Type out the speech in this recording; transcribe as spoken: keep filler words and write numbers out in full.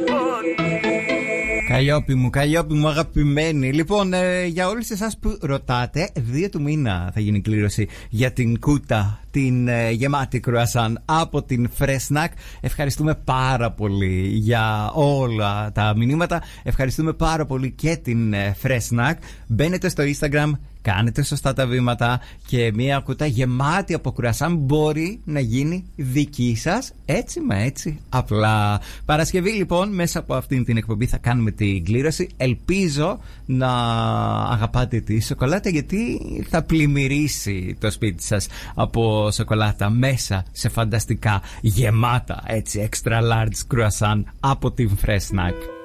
Καλλιόπη μου, Καλλιόπη μου αγαπημένη. Λοιπόν, ε, για όλους εσάς που ρωτάτε, δύο του μήνα θα γίνει κλήρωση για την κούτα, την ε, γεμάτη κρουασάν από την Fressnapf. Ευχαριστούμε πάρα πολύ για όλα τα μηνύματα. Ευχαριστούμε πάρα πολύ και την ε, Fressnapf. Μπαίνετε στο Instagram, κάνετε σωστά τα βήματα και μια κουτά γεμάτη από κρουασάν μπορεί να γίνει δική σας, έτσι με έτσι απλά. Παρασκευή λοιπόν, μέσα από αυτήν την εκπομπή θα κάνουμε την κλήρωση. Ελπίζω να αγαπάτε τη σοκολάτα, γιατί θα πλημμυρίσει το σπίτι σας από σοκολάτα μέσα σε φανταστικά γεμάτα έτσι extra large κρουασάν από την Fressnapf.